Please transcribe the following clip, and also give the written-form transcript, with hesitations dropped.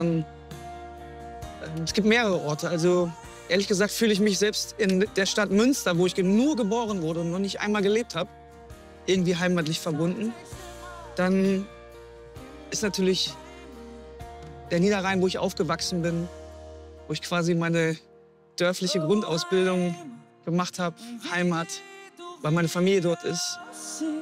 Es gibt mehrere Orte. Also ehrlich gesagt fühle ich mich selbst in der Stadt Münster, wo ich nur geboren wurde und noch nicht einmal gelebt habe, irgendwie heimatlich verbunden. Dann ist natürlich der Niederrhein, wo ich aufgewachsen bin, wo ich quasi meine dörfliche Grundausbildung gemacht habe, Heimat, weil meine Familie dort ist.